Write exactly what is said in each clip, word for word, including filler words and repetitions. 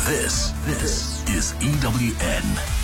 This, this is E W N.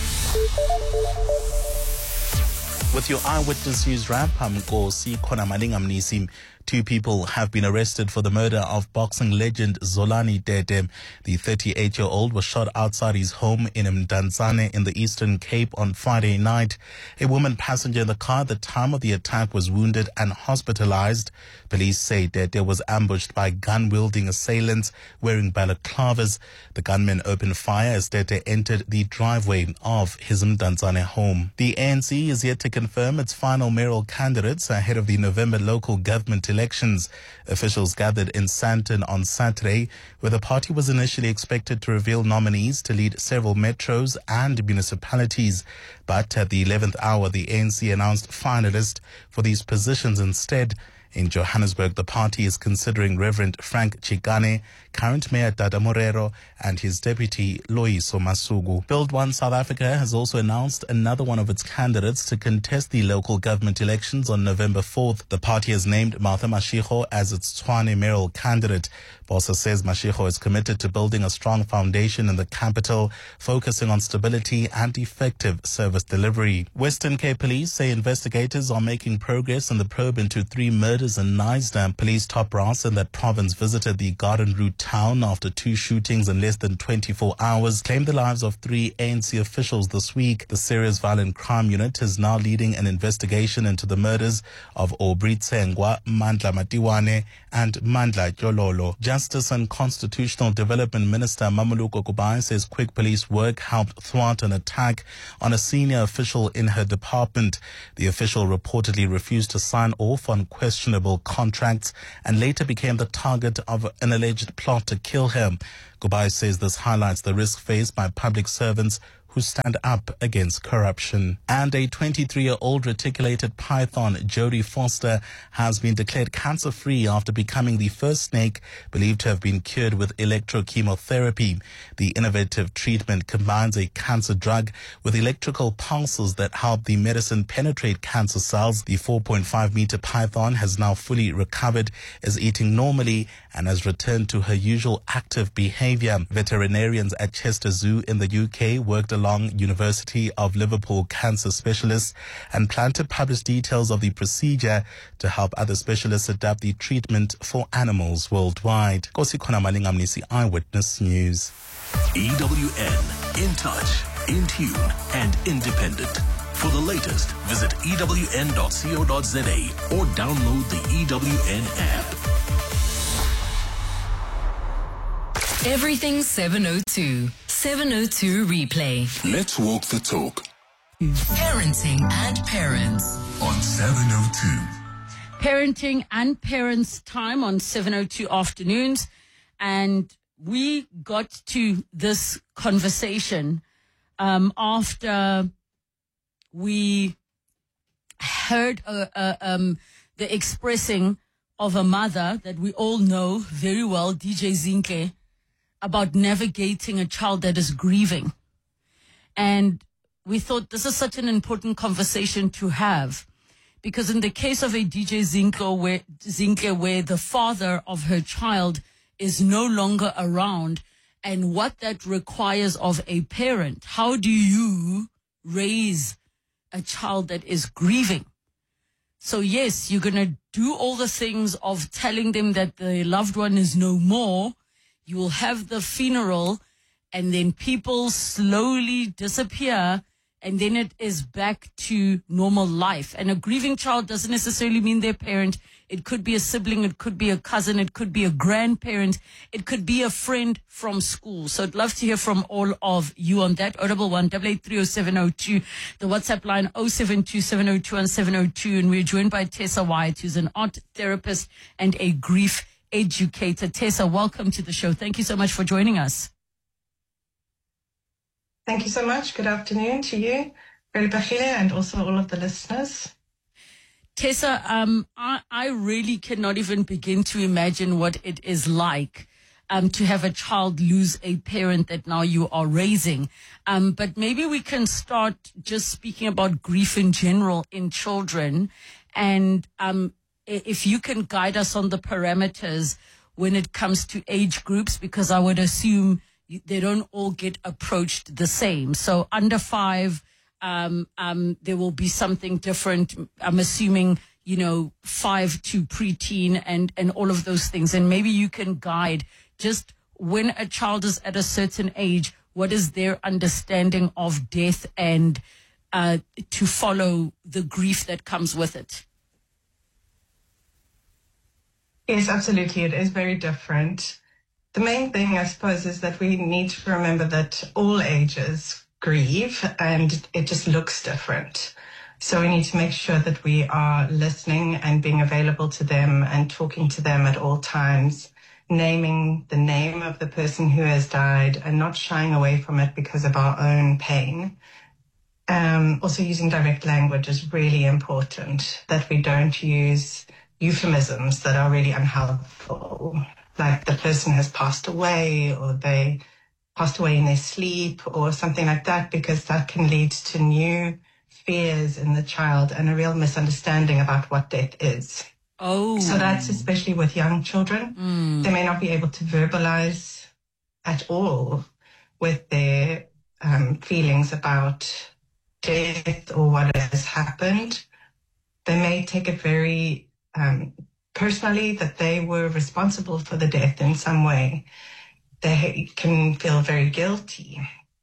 With your Eyewitness News wrap, I'm Nkosi Khonamalinga Mnisi. Two people have been arrested for the murder of boxing legend Zolani Dede. The thirty-eight-year-old was shot outside his home in Mdantsane in the Eastern Cape on Friday night. A woman passenger in the car at the time of the attack was wounded and hospitalized. Police say Dede was ambushed by gun-wielding assailants wearing balaclavas. The gunmen opened fire as Dede entered the driveway of his Mdantsane home. The A N C is yet to confirm its final mayoral candidates ahead of the November local government elections. Officials gathered in Sandton on Saturday, where the party was initially expected to reveal nominees to lead several metros and municipalities. But at the eleventh hour, the A N C announced finalists for these positions instead. In Johannesburg, the party is considering Reverend Frank Chikane, current Mayor Dada Morero, and his deputy Loyiso Masuku. Build One South Africa has also announced another one of its candidates to contest the local government elections on November fourth. The party has named Martha Mashego as its Tshwane mayoral candidate. Bossa says Mashego is committed to building a strong foundation in the capital, focusing on stability and effective service delivery. Western Cape Police say investigators are making progress in the probe into three murders in Knysna. Police top brass in that province visited the Garden Route town after two shootings in less than twenty-four hours claimed the lives of three A N C officials this week. The Serious Violent Crime Unit is now leading an investigation into the murders of Aubrey Tsengwa, Mandla Matiwane, and Mandla Jololo. Justice and Constitutional Development Minister Mamuluko Kubai says quick police work helped thwart an attack on a senior official in her department. The official reportedly refused to sign off on questionable contracts and later became the target of an alleged plot to kill her. Kubai says this highlights the risk faced by public servants who stand up against corruption. And a twenty-three-year-old reticulated python, Jodie Foster, has been declared cancer-free after becoming the first snake believed to have been cured with electrochemotherapy. The innovative treatment combines a cancer drug with electrical pulses that help the medicine penetrate cancer cells. The four point five meter python has now fully recovered, is eating normally, and has returned to her usual active behavior. Veterinarians at Chester Zoo in the U K worked along University of Liverpool cancer specialists and plan to publish details of the procedure to help other specialists adapt the treatment for animals worldwide. Nkosi Khonamalinga Mnisi, Eyewitness News. E W N, in touch, in tune, and independent. For the latest, visit E W N dot co dot za or download the E W N app. Everything seven oh two. seven oh two replay. Let's walk the talk. Parenting and Parents On seven oh two. Parenting and Parents time on seven oh two afternoons. And we got to this conversation um, after we heard uh, uh, um, the expressing of a mother that we all know very well, D J Zinhle, about navigating a child that is grieving. And we thought this is such an important conversation to have, because in the case of a D J Zinhle where, Zinhle, where the father of her child is no longer around, and what that requires of a parent. How do you raise a child that is grieving? So yes, you're going to do all the things of telling them that the loved one is no more. You will have the funeral, and then people slowly disappear, and then it is back to normal life. And a grieving child doesn't necessarily mean their parent. It could be a sibling, it could be a cousin, it could be a grandparent, it could be a friend from school. So I'd love to hear from all of you on that. oh one one, eight eight three oh seven oh two, the WhatsApp line oh seven two seven oh two one seven oh two, and we're joined by Tessa Wyatt, who's an art therapist and a grief educator. Tessa, welcome to the show. Thank you so much for joining us. Thank you so much. Good afternoon to you, Relibachile, and also all of the listeners. Tessa, um, I, I really cannot even begin to imagine what it is like um, to have a child lose a parent that now you are raising. Um, but maybe we can start just speaking about grief in general in children, and um, if you can guide us on the parameters when it comes to age groups, because I would assume you, they don't all get approached the same. So under five, um, um, there will be something different. I'm assuming, you know, five to preteen and, and all of those things. And maybe you can guide just when a child is at a certain age, what is their understanding of death and uh, to follow the grief that comes with it? Yes, absolutely. It is very different. The main thing, I suppose, is that we need to remember that all ages grieve and it just looks different. So we need to make sure that we are listening and being available to them and talking to them at all times, naming the name of the person who has died and not shying away from it because of our own pain. Um, also using direct language is really important, that we don't use euphemisms that are really unhelpful, like the person has passed away or they passed away in their sleep or something like that, because that can lead to new fears in the child and a real misunderstanding about what death is. Oh. So that's especially with young children. Mm. They may not be able to verbalize at all with their um, feelings about death or what has happened. They may take it very um, personally that they were responsible for the death in some way. They can feel very guilty.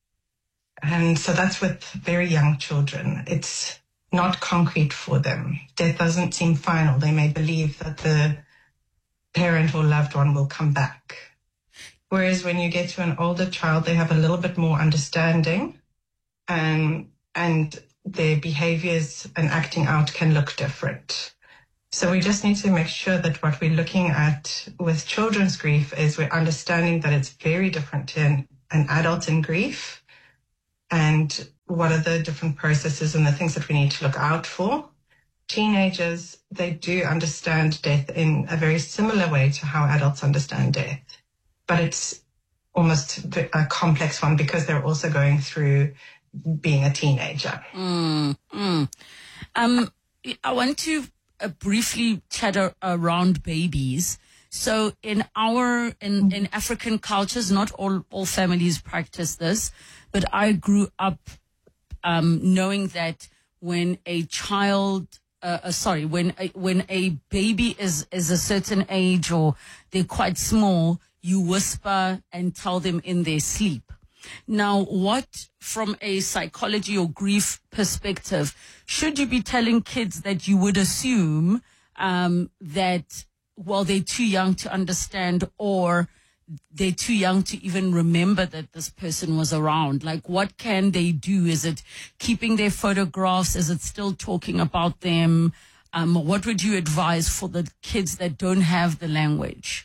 And so that's with very young children. It's not concrete for them. Death doesn't seem final. They may believe that the parent or loved one will come back. Whereas when you get to an older child, they have a little bit more understanding, and, and their behaviors and acting out can look different. So we just need to make sure that what we're looking at with children's grief is we're understanding that it's very different to an, an adult in grief, and what are the different processes and the things that we need to look out for. Teenagers, they do understand death in a very similar way to how adults understand death, but it's almost a complex one because they're also going through being a teenager. Mm, mm. Um, I want to uh, briefly chat a- around babies. So in our, in, in African cultures, not all, all families practice this, but I grew up um, knowing that when a child, uh, uh, sorry, when a, when a baby is, is a certain age or they're quite small, you whisper and tell them in their sleep. Now, what, from a psychology or grief perspective, should you be telling kids that you would assume um, that, well, they're too young to understand, or they're too young to even remember that this person was around? Like, what can they do? Is it keeping their photographs? Is it still talking about them? Um, what would you advise for the kids that don't have the language?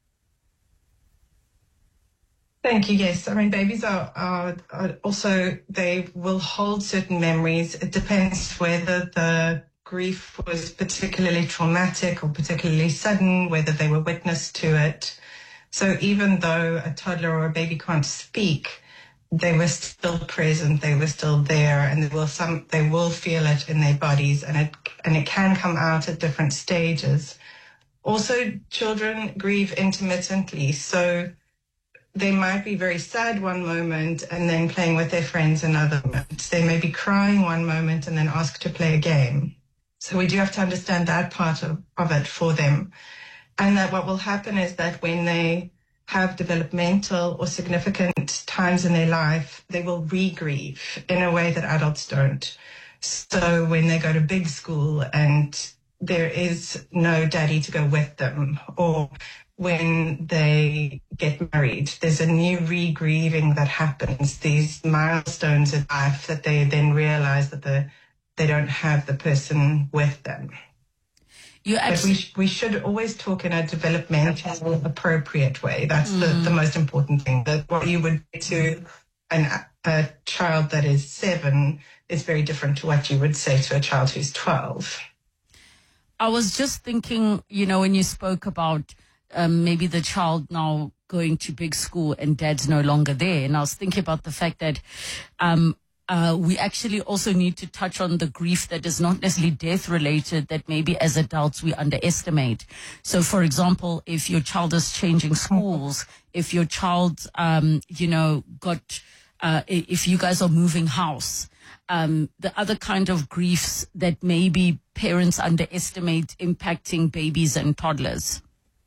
Thank you. Yes. I mean, babies are, are, are also, they will hold certain memories. It depends whether the grief was particularly traumatic or particularly sudden, whether they were witness to it. So even though a toddler or a baby can't speak, they were still present, they were still there, and they will some they will feel it in their bodies, and it and it can come out at different stages. Also, children grieve intermittently, so they might be very sad one moment and then playing with their friends another moment. They may be crying one moment and then ask to play a game. So we do have to understand that part of, of it for them. And that what will happen is that when they have developmental or significant times in their life, they will re-grieve in a way that adults don't. So when they go to big school and there is no daddy to go with them, or when they get married, there's a new re-grieving that happens, these milestones in life that they then realize that the, they don't have the person with them. You actually, but we, sh- we should always talk in a developmental, appropriate way. That's mm. the, the most important thing. That what you would say to an, a child that is seven is very different to what you would say to a child who's twelve. I was just thinking, you know, when you spoke about um, maybe the child now going to big school and dad's no longer there. And I was thinking about the fact that um, uh, we actually also need to touch on the grief that is not necessarily death related, that maybe as adults we underestimate. So, for example, if your child is changing schools, if your child, um, you know, got, uh, if you guys are moving house, um, the other kind of griefs that maybe parents underestimate impacting babies and toddlers.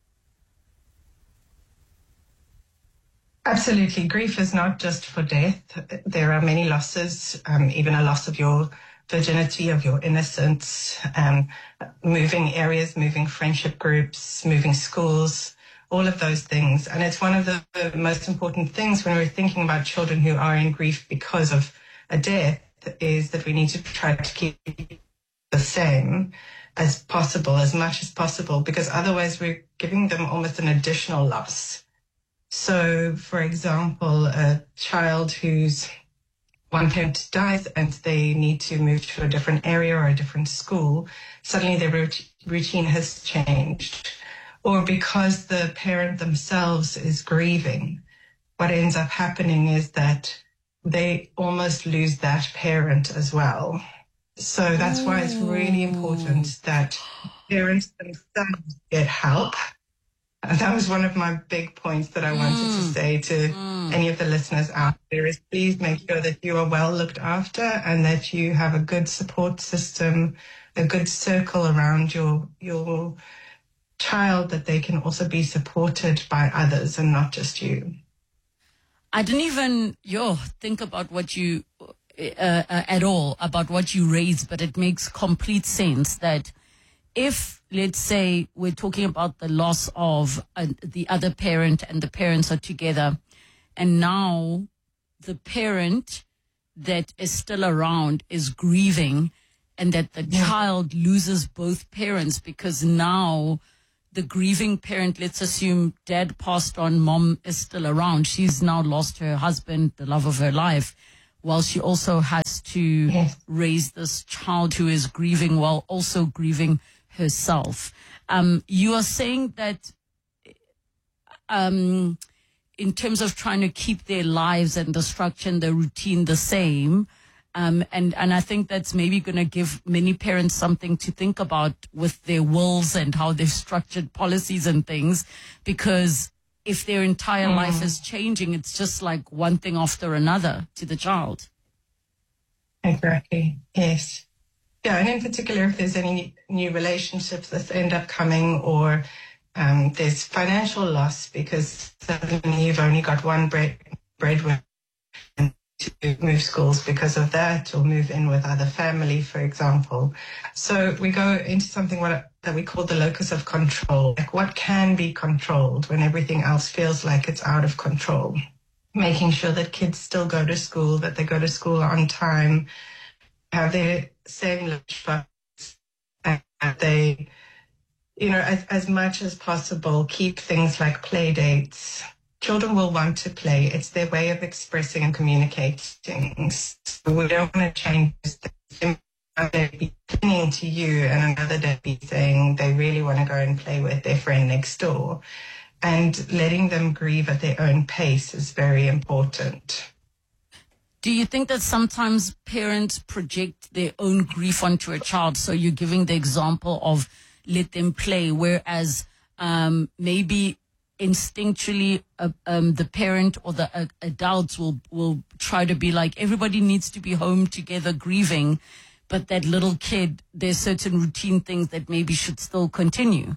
Absolutely. Grief is not just for death. There are many losses, um, even a loss of your virginity, of your innocence, um, moving areas, moving friendship groups, moving schools, all of those things. And it's one of the, the most important things when we're thinking about children who are in grief because of a death, is that we need to try to keep the same as possible, as much as possible, because otherwise we're giving them almost an additional loss. So, for example, a child whose one parent dies and they need to move to a different area or a different school, suddenly their rut- routine has changed. Or because the parent themselves is grieving, what ends up happening is that they almost lose that parent as well. So that's why it's really important that parents themselves get help. And that was one of my big points that I wanted mm. to say to mm. any of the listeners out there, is please make sure that you are well looked after and that you have a good support system, a good circle around your your child, that they can also be supported by others and not just you. I didn't even yo think about what you uh, uh, at all about what you raised, but it makes complete sense that if, let's say, we're talking about the loss of uh, the other parent and the parents are together, and now the parent that is still around is grieving, and that the yeah. child loses both parents because now the grieving parent, let's assume dad passed on, mom is still around. She's now lost her husband, the love of her life, while she also has to yes. raise this child who is grieving while also grieving herself. Um, you are saying that um, in terms of trying to keep their lives and the structure and the routine the same, um, and, and I think that's maybe going to give many parents something to think about with their wills and how they've structured policies and things, because if their entire mm. life is changing, it's just like one thing after another to the child. Exactly, yes. Yeah, and in particular, if there's any new relationships that end up coming, or um, there's financial loss because suddenly you've only got one bread breadwinner to move schools because of that, or move in with other family, for example. So we go into something what, that we call the locus of control, like what can be controlled when everything else feels like it's out of control. Making sure that kids still go to school, that they go to school on time, have their same lunch box, and they, you know, as, as much as possible, keep things like play dates. Children will want to play. It's their way of expressing and communicating. So we don't want to change things. They'll be clinging to you, and another day be saying they really want to go and play with their friend next door. And letting them grieve at their own pace is very important. Do you think that sometimes parents project their own grief onto a child? So you're giving the example of let them play, whereas um, maybe instinctually uh, um, the parent or the uh, adults will, will try to be like, everybody needs to be home together grieving, but that little kid, there's certain routine things that maybe should still continue.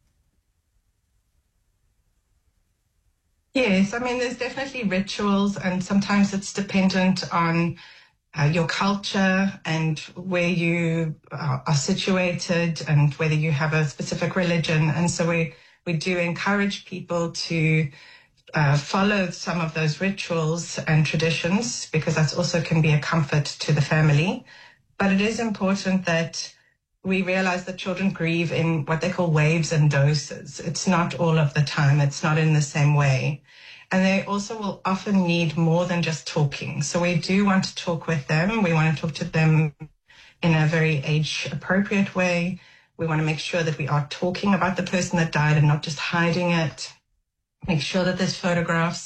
Yes, I mean, there's definitely rituals, and sometimes it's dependent on uh, your culture and where you uh, are situated and whether you have a specific religion. And so we, we do encourage people to uh, follow some of those rituals and traditions, because that also can be a comfort to the family. But it is important that we realize that children grieve in what they call waves and doses. It's not all of the time. It's not in the same way. And they also will often need more than just talking. So we do want to talk with them. We want to talk to them in a very age-appropriate way. We want to make sure that we are talking about the person that died and not just hiding it. Make sure that there's photographs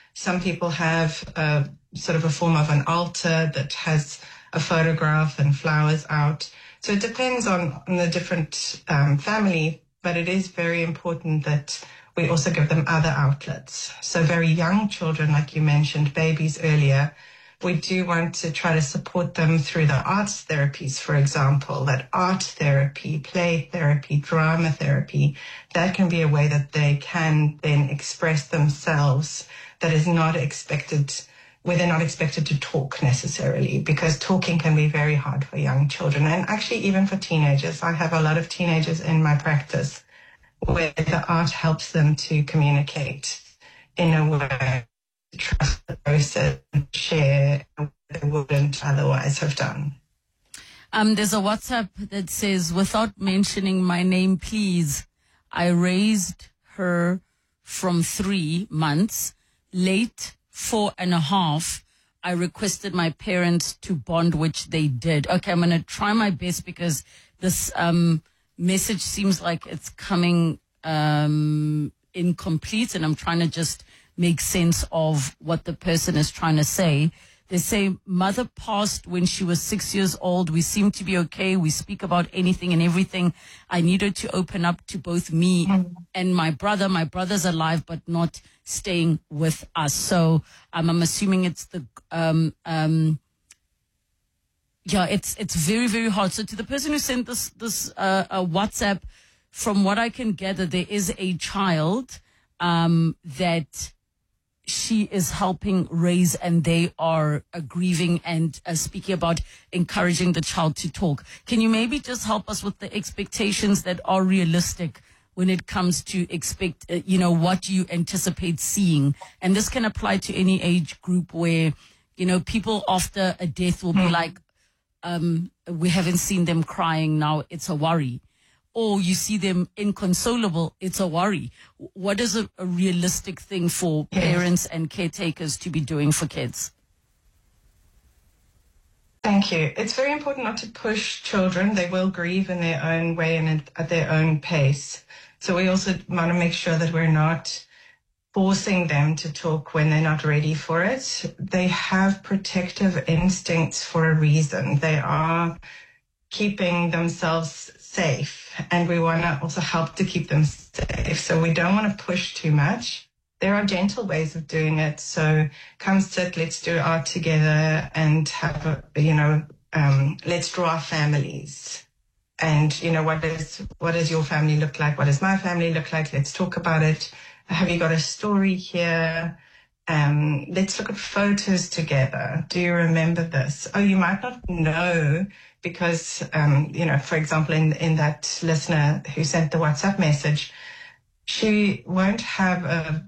Some people have a, sort of a form of an altar that has a photograph and flowers out. So it depends on, on the different um, family, but it is very important that we also give them other outlets. So very young children, like you mentioned, babies earlier, we do want to try to support them through the arts therapies, for example, that art therapy, play therapy, drama therapy, that can be a way that they can then express themselves that is not expected, where they're not expected to talk necessarily, because talking can be very hard for young children and actually even for teenagers. I have a lot of teenagers in my practice where the art helps them to communicate in a way, trust the process, and share what they wouldn't otherwise have done. Um, there's a WhatsApp that says, without mentioning my name, please, I raised her from three months, late four and a half. I requested my parents to bond, which they did. Okay, I'm going to try my best because this um, message seems like it's coming um, incomplete, and I'm trying to just make sense of what the person is trying to say. They say, mother passed when she was six years old. We seem to be okay. We speak about anything and everything. I needed to open up to both me and my brother. My brother's alive, but not staying with us. So um, I'm assuming it's the, um, um, yeah, it's it's very, very hard. So to the person who sent this, this uh, uh, WhatsApp, from what I can gather, there is a child um, that she is helping raise, and they are uh, grieving and uh, speaking about encouraging the child to talk. Can you maybe just help us with the expectations that are realistic when it comes to expect, uh, you know, what you anticipate seeing? And this can apply to any age group where, you know, people after a death will be mm. like, um, we haven't seen them crying now, it's a worry. Or you see them inconsolable, it's a worry. What is a, a realistic thing for yes. parents and caretakers to be doing for kids? Thank you. It's very important not to push children. They will grieve in their own way and at their own pace. So we also want to make sure that we're not forcing them to talk when they're not ready for it. They have protective instincts for a reason. They are keeping themselves safe, and we want to also help to keep them safe. So we don't want to push too much. There are gentle ways of doing it. So come sit, let's do art together and have a, you know, um, let's draw our families. And, you know, what does, what does your family look like? What does my family look like? Let's talk about it. Have you got a story here? Um, let's look at photos together. Do you remember this? Oh, you might not know because, um, you know, for example, in, in that listener who sent the WhatsApp message, she won't have a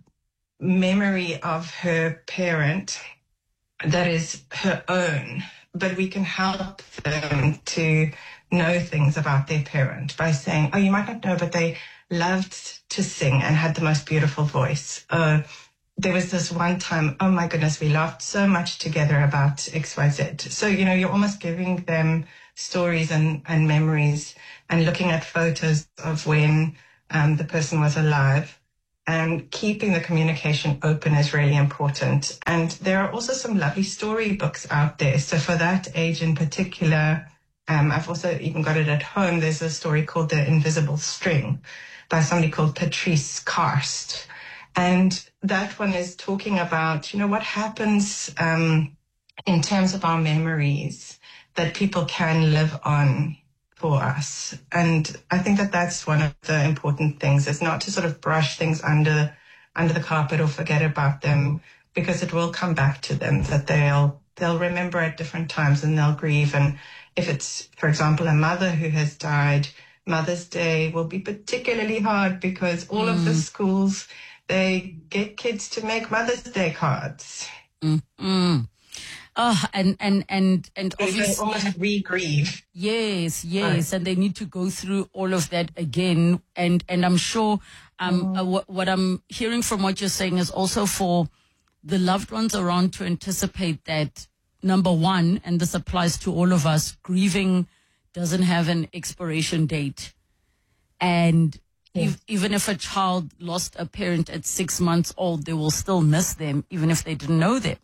memory of her parent that is her own, but we can help them to know things about their parent by saying, oh, you might not know, but they loved to sing and had the most beautiful voice. Uh, there was this one time, oh my goodness, we laughed so much together about X Y Z. So, you know, you're almost giving them stories and, and memories and looking at photos of when um, the person was alive, and keeping the communication open is really important. And there are also some lovely storybooks out there. So for that age in particular, um, I've also even got it at home. There's a story called The Invisible String by somebody called Patrice Karst. And that one is talking about, you know, what happens um, in terms of our memories that people can live on for us. And I think that that's one of the important things, is not to sort of brush things under under the carpet or forget about them, because it will come back to them, that they'll they'll remember at different times and they'll grieve. And if it's, for example, a mother who has died, Mother's Day will be particularly hard because all mm. of the schools, they get kids to make Mother's Day cards. Mm-hmm. Oh, and, and, and, and obviously, almost re-grieve. Yes, yes. Right. And they need to go through all of that again. And, and I'm sure, um, mm. uh, what, what I'm hearing from what you're saying is also for the loved ones around to anticipate that, number one, and this applies to all of us, grieving doesn't have an expiration date. And If, even if a child lost a parent at six months old, they will still miss them, even if they didn't know them.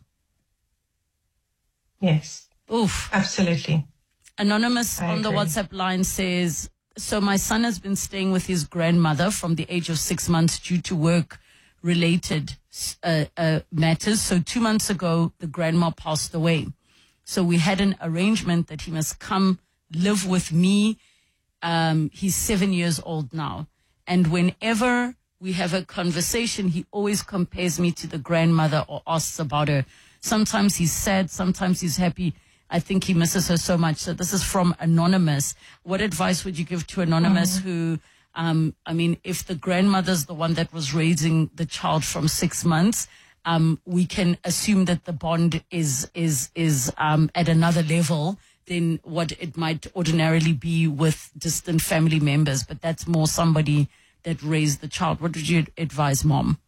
Yes. Oof. Absolutely. Anonymous I on the agree. WhatsApp line says, so my son has been staying with his grandmother from the age of six months due to work-related uh, uh, matters. So two months ago, the grandma passed away. So we had an arrangement that he must come live with me. Um, he's seven years old now. And whenever we have a conversation, he always compares me to the grandmother or asks about her. Sometimes he's sad, sometimes he's happy. I think he misses her so much. So this is from Anonymous. What advice would you give to Anonymous mm-hmm. who, um, I mean, if the grandmother's the one that was raising the child from six months, um, we can assume that the bond is, is, is, um, at another level than what it might ordinarily be with distant family members, but that's more somebody that raised the child. What would you advise, Mom?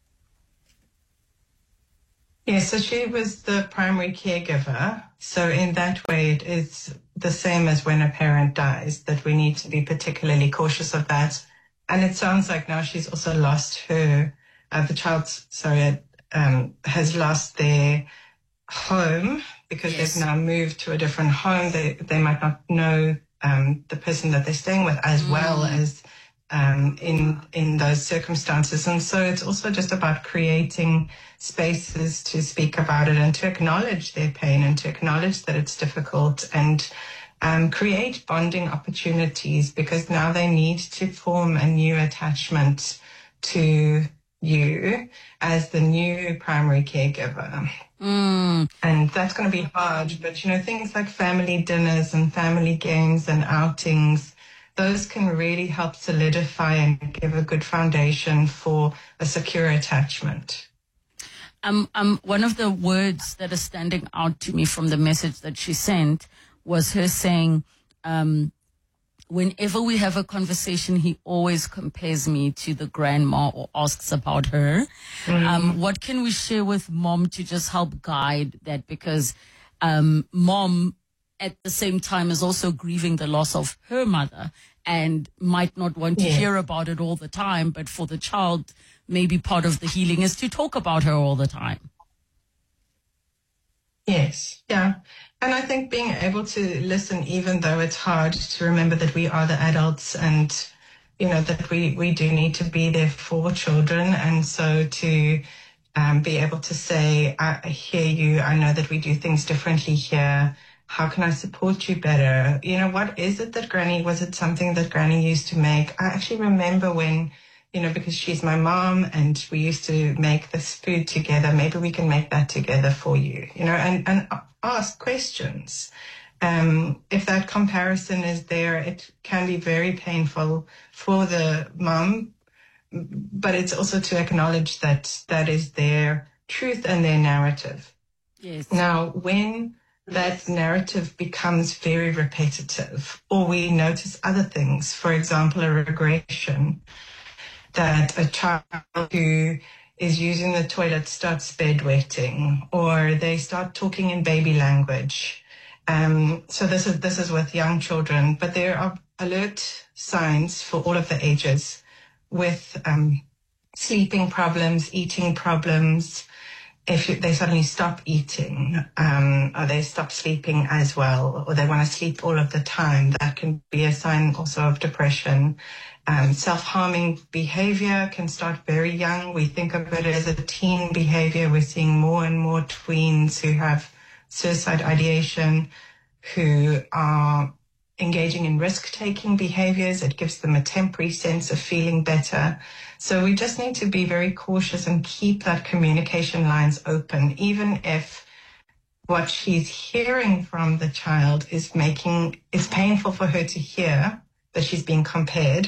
Yeah, so she was the primary caregiver. So in that way, it is the same as when a parent dies, that we need to be particularly cautious of that. And it sounds like now she's also lost her, uh, the child, sorry, um, has lost their home because yes. they've now moved to a different home. They they might not know um, the person that they're staying with as mm. well as um, in in those circumstances. And so it's also just about creating spaces to speak about it and to acknowledge their pain and to acknowledge that it's difficult and um, create bonding opportunities, because now they need to form a new attachment to you as the new primary caregiver. Mm. And that's going to be hard. But, you know, things like family dinners and family games and outings, those can really help solidify and give a good foundation for a secure attachment. Um, um, one of the words that is standing out to me from the message that she sent was her saying, um, whenever we have a conversation, he always compares me to the grandma or asks about her. Mm. Um, what can we share with Mom to just help guide that? Because um, Mom, at the same time, is also grieving the loss of her mother and might not want to yeah. hear about it all the time. But for the child, maybe part of the healing is to talk about her all the time. Yes, yeah. And I think being able to listen, even though it's hard, to remember that we are the adults and, you know, that we, we do need to be there for children. And so to um, be able to say, I, I hear you, I know that we do things differently here. How can I support you better? You know, what is it that Granny, was it something that Granny used to make? I actually remember when, you know, because she's my mom and we used to make this food together. Maybe we can make that together for you, you know, and, and ask questions. Um, if that comparison is there, it can be very painful for the mom, but it's also to acknowledge that that is their truth and their narrative. Yes. Now, when that narrative becomes very repetitive, or we notice other things, for example, a regression, that a child who is using the toilet starts bedwetting, or they start talking in baby language. Um, so this is this is with young children, but there are alert signs for all of the ages with um, sleeping problems, eating problems. If you, they suddenly stop eating, um, or they stop sleeping as well, or they want to sleep all of the time, that can be a sign also of depression. Um, self-harming behavior can start very young. We think of it as a teen behavior. We're seeing more and more tweens who have suicide ideation, who are engaging in risk-taking behaviors. It gives them a temporary sense of feeling better. So we just need to be very cautious and keep that communication lines open, even if what she's hearing from the child is making, is painful for her to hear, that she's being compared.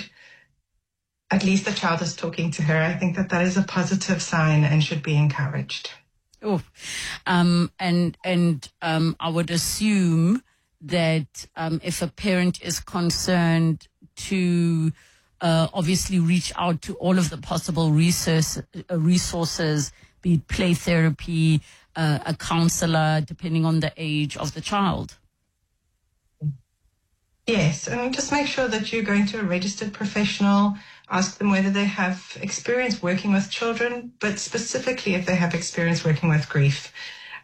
At least the child is talking to her. I think that that is a positive sign and should be encouraged. Oh, um, and and um, I would assume that um, if a parent is concerned, to uh, obviously reach out to all of the possible resource, uh, resources, be it play therapy, uh, a counselor, depending on the age of the child. Yes, and just make sure that you're going to a registered professional. Ask them whether they have experience working with children, but specifically if they have experience working with grief.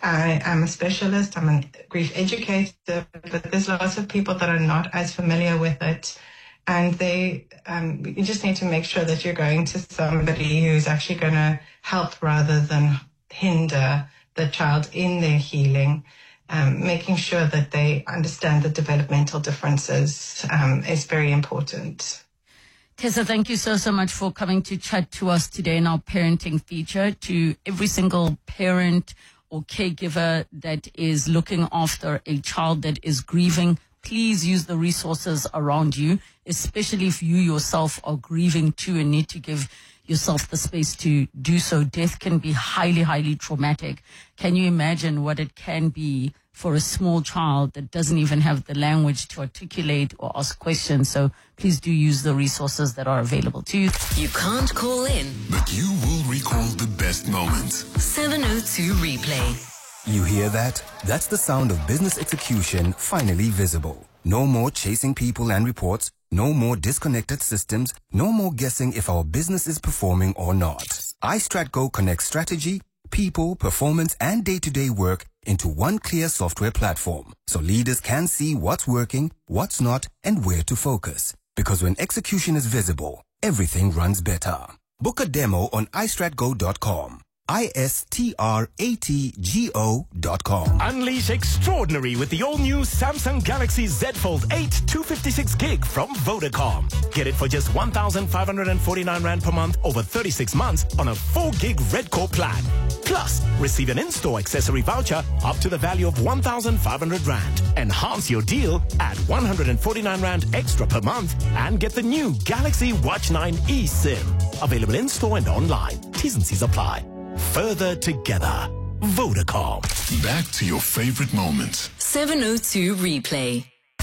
I am a specialist, I'm a grief educator, but there's lots of people that are not as familiar with it. And they, um, you just need to make sure that you're going to somebody who's actually going to help rather than hinder the child in their healing. Um, making sure that they understand the developmental differences um, is very important. Tessa, thank you so, so much for coming to chat to us today in our parenting feature. To every single parent or caregiver that is looking after a child that is grieving, please use the resources around you, especially if you yourself are grieving too and need to give yourself the space to do so. Death can be highly, highly traumatic. Can you imagine what it can be for a small child that doesn't even have the language to articulate or ask questions? So please do use the resources that are available to you. You can't call in, But you will recall the best moments. seven oh two Replay. You hear that? That's the sound of business execution finally visible. No more chasing people and reports. No more disconnected systems. No more guessing if our business is performing or not. iStratGo connects strategy, people, performance, and day-to-day work into one clear software platform, so leaders can see what's working, what's not, and where to focus. Because when execution is visible, everything runs better. Book a demo on i strat go dot com. I S T R A T G O dot com. Unleash extraordinary with the all-new Samsung Galaxy Z Fold eight two fifty-six gig from Vodacom. Get it for just one thousand five hundred forty-nine rand per month over thirty-six months on a four gig Red Core plan. Plus, receive an in-store accessory voucher up to the value of one thousand five hundred rand. Enhance your deal at one hundred forty-nine rand extra per month and get the new Galaxy Watch nine eSIM. Available in-store and online. T's and C's apply. Further together. Vodacom. Back to your favorite moments. seven oh two Replay.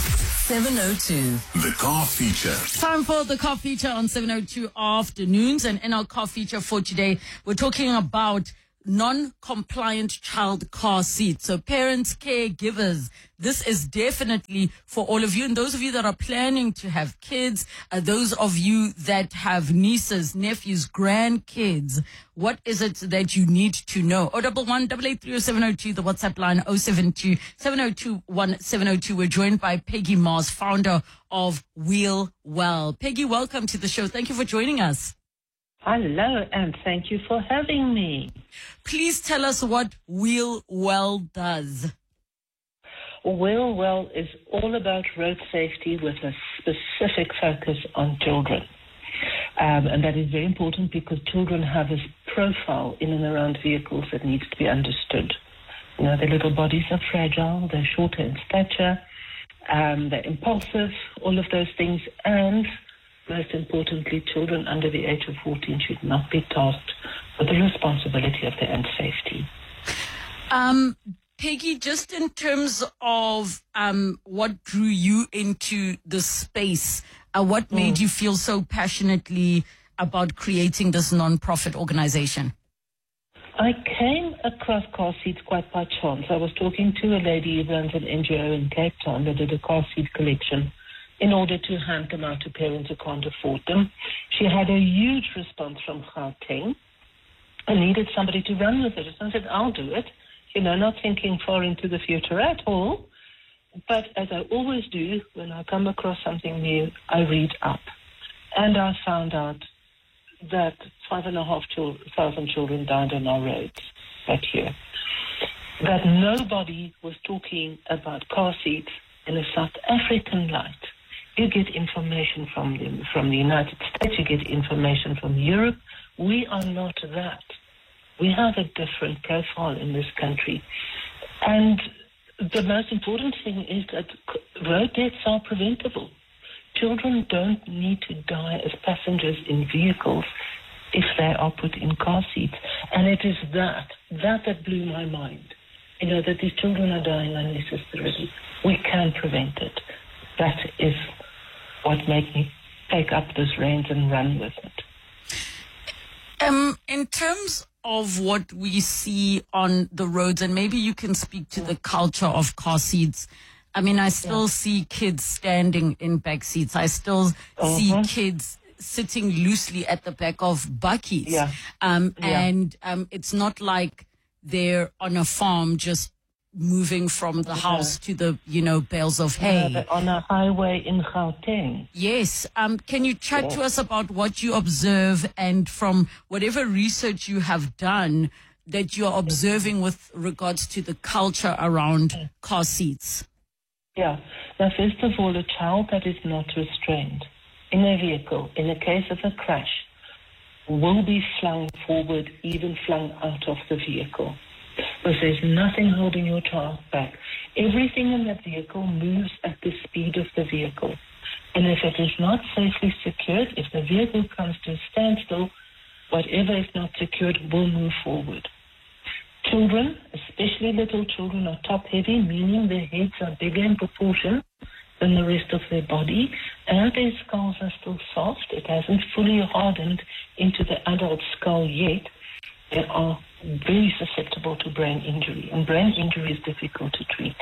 seven oh two. The car feature. Time for the car feature on seven oh two afternoons. And in our car feature for today, we're talking about non-compliant child car seats. So parents, caregivers, this is definitely for all of you. And those of you that are planning to have kids, uh, those of you that have nieces, nephews, grandkids, what is it that you need to know? oh one one, eight eight three oh seven oh two, the WhatsApp line oh seven two, seven oh two, one seven oh two. We're joined by Peggy Mars, founder of Wheel Well. Peggy, welcome to the show. Thank you for joining us. Hello, and thank you for having me. Please tell us what Wheel Well does. Wheel Well is all about road safety with a specific focus on children. Um, and that is very important because children have a profile in and around vehicles that needs to be understood. You know, their little bodies are fragile, they're shorter in stature, um, they're impulsive, all of those things, and most importantly, children under the age of fourteen should not be tasked with the responsibility of their own safety. Um, Peggy, just in terms of um, what drew you into the space, uh, what made mm. you feel so passionately about creating this non-profit organization? I came across car seats quite by chance. I was talking to a lady who runs an N G O in Cape Town that did a car seat collection in order to hand them out to parents who can't afford them. She had a huge response from Gauteng and needed somebody to run with it. So I said, I'll do it, you know, not thinking far into the future at all. But as I always do, when I come across something new, I read up. And I found out that five and a half chil- thousand children died on our roads that year. That nobody was talking about car seats in a South African light. You get information from the, from the United States, you get information from Europe. We are not that. We have a different profile in this country. And the most important thing is that road deaths are preventable. Children don't need to die as passengers in vehicles if they are put in car seats. And it is that, that that blew my mind. You know, that these children are dying unnecessarily. We can prevent it. That is what made me take up this reins and run with it. Um, in terms of what we see on the roads, and maybe you can speak to the culture of car seats I mean, I still yeah. see kids standing in back seats. I still uh-huh. see kids sitting loosely at the back of buckies. Yeah. Um, yeah. And um, it's not like they're on a farm just moving from the house to the, you know, bales of hay. Yeah, on a highway in Gauteng. Yes. Um, can you chat yes. to us about what you observe, and from whatever research you have done that you're observing with regards to the culture around car seats? Yeah. Now, first of all, a child that is not restrained in a vehicle, in the case of a crash, will be flung forward, even flung out of the vehicle. Because there's nothing holding your child back. Everything in that vehicle moves at the speed of the vehicle. And if it is not safely secured, if the vehicle comes to a standstill, whatever is not secured will move forward. Children, especially little children, are top-heavy, meaning their heads are bigger in proportion than the rest of their body, and their skulls are still soft. It hasn't fully hardened into the adult skull yet. They are very susceptible to brain injury, and brain injury is difficult to treat,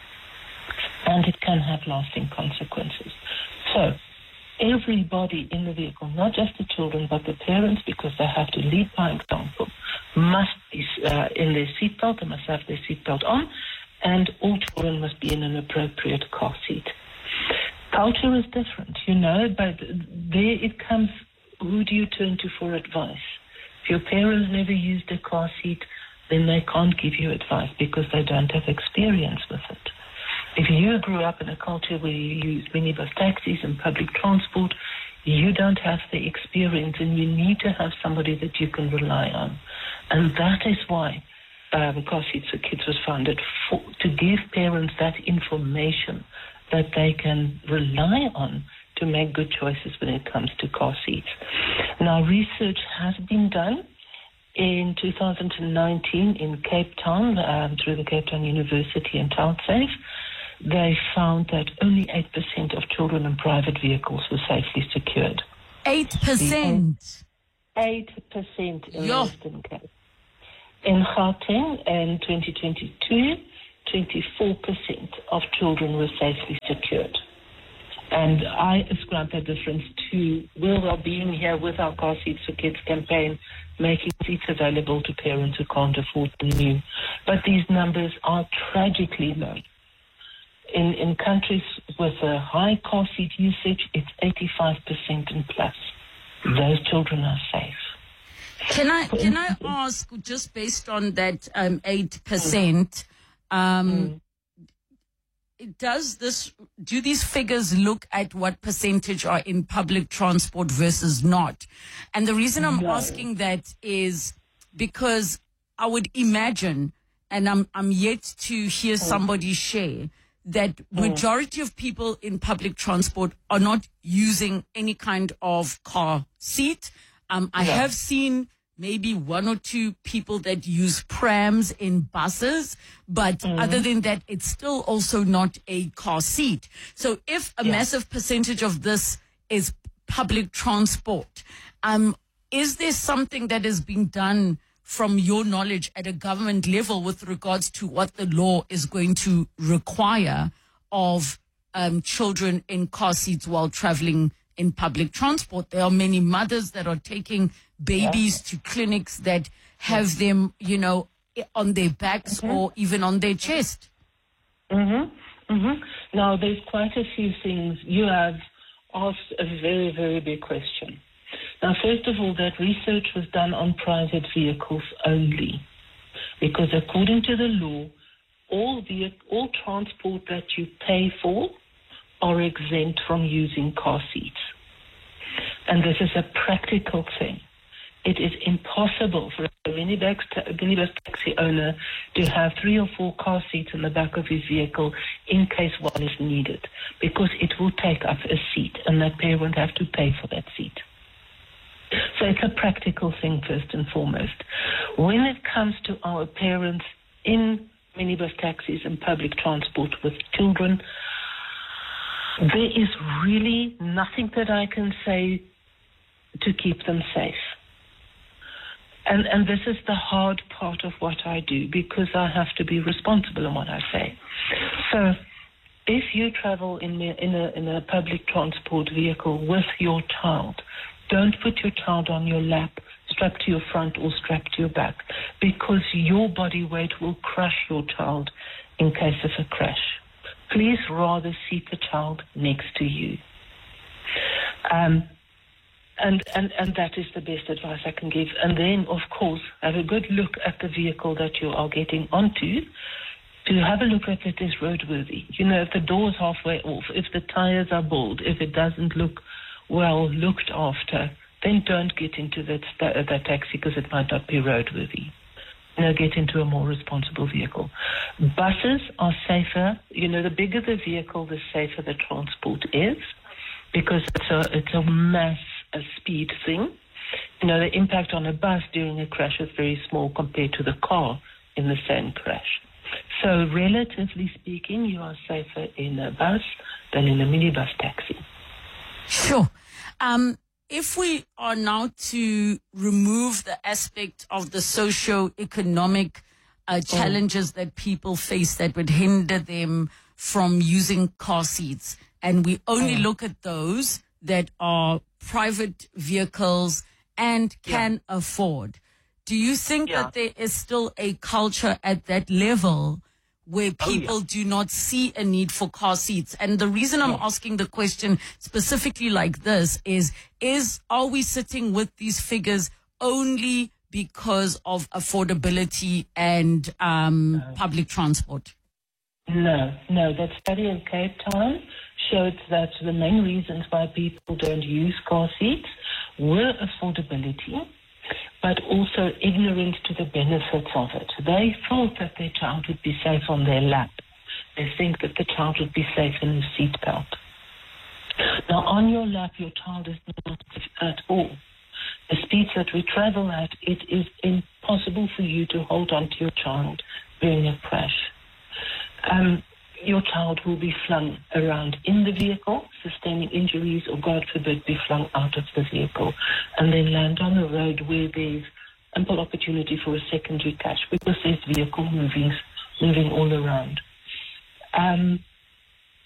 and it can have lasting consequences. So everybody in the vehicle, not just the children, but the parents, because they have to lead by example, must be uh, in their seatbelt. They must have their seatbelt on, and all children must be in an appropriate car seat. Culture is different, you know, but there it comes, who do you turn to for advice? If your parents never used a car seat, then they can't give you advice because they don't have experience with it. If you grew up in a culture where you use minibus taxis and public transport, you don't have the experience, and you need to have somebody that you can rely on. And that is why um, Car Seats for Kids was founded, for, to give parents that information that they can rely on to make good choices when it comes to car seats. Now, research has been done in two thousand nineteen in Cape Town um, through the Cape Town University and TownSafe. They found that only eight percent of children in private vehicles were safely secured. eight percent? eight percent in Yo. Western Cape. In Gauteng in twenty twenty-two, twenty-four percent of children were safely secured. And I ascribe that difference to Will being here with our Car Seats for Kids campaign, making seats available to parents who can't afford them new. But these numbers are tragically low. In, in countries with a high car seat usage, it's eighty-five percent and plus. Those children are safe. Can I can I ask, just based on that um, eight percent, um, mm. does this do these figures look at what percentage are in public transport versus not? And the reason I'm no. asking that is because I would imagine, and I'm I'm yet to hear mm. somebody share, that majority of people in public transport are not using any kind of car seat. Um, I yeah. have seen maybe one or two people that use prams in buses, but mm-hmm. other than that, it's still also not a car seat. So if a yeah. massive percentage of this is public transport, um, is there something that is being done from your knowledge at a government level with regards to what the law is going to require of um, children in car seats while traveling in public transport? There are many mothers that are taking babies yeah. to clinics that have them, you know, on their backs mm-hmm. or even on their chest. Mm-hmm. Mm-hmm. Now, there's quite a few things. You have asked a very, very big question. Now, first of all, that research was done on private vehicles only, because according to the law, all vehicle, all transport that you pay for are exempt from using car seats. And this is a practical thing. It is impossible for a minibus, a minibus taxi owner to have three or four car seats in the back of his vehicle in case one is needed, because it will take up a seat, and that parent have to pay for that seat. So it's a practical thing first and foremost. When it comes to our parents in minibus taxis and public transport with children, there is really nothing that I can say to keep them safe. And, and this is the hard part of what I do, because I have to be responsible in what I say. So if you travel in, in, a, in a public transport vehicle with your child, don't put your child on your lap, strapped to your front or strapped to your back, because your body weight will crush your child in case of a crash. Please rather seat the child next to you. Um, and, and, and that is the best advice I can give. And then, of course, have a good look at the vehicle that you are getting onto, to have a look at it is roadworthy. You know, if the door is halfway off, if the tires are bald, if it doesn't look well looked after, then don't get into that, st- that taxi because it might not be roadworthy. You know, get into a more responsible vehicle. Buses are safer. You know, the bigger the vehicle, the safer the transport is, because it's a, it's a mass a speed thing. You know, the impact on a bus during a crash is very small compared to the car in the same crash. So, relatively speaking, you are safer in a bus than in a minibus taxi. Sure. Um, if we are now to remove the aspect of the socio-economic uh, challenges that people face that would hinder them from using car seats, and we only Mm. look at those that are private vehicles and can yeah. afford, do you think yeah. that there is still a culture at that level where people oh, yeah. do not see a need for car seats? And the reason I'm asking the question specifically like this is, is are we sitting with these figures only because of affordability and um, no. public transport? No, no. That study in Cape Town showed that the main reasons why people don't use car seats were affordability, but also ignorance to the benefits of it. They thought that their child would be safe on their lap. They think that the child would be safe in a seat belt. Now, on your lap, your child is not safe at all. The speeds that we travel at, it is impossible for you to hold on to your child during a crash. Um, your child will be flung around in the vehicle, sustaining injuries, or God forbid, be flung out of the vehicle, and then land on a road where there's ample opportunity for a secondary crash because there's vehicle moving, moving all around. Um,